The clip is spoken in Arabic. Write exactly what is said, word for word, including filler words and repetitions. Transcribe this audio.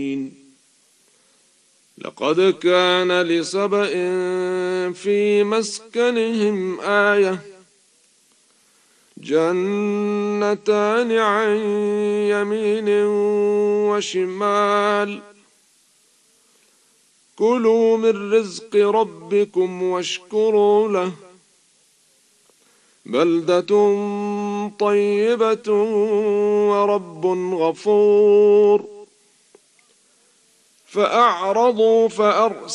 لقد كان لسبإ في مسكنهم آية جنتان عن يمين وشمال كلوا من رزق ربكم واشكروا له بلدة طيبة ورب غفور فأعرضوا فأرسلوا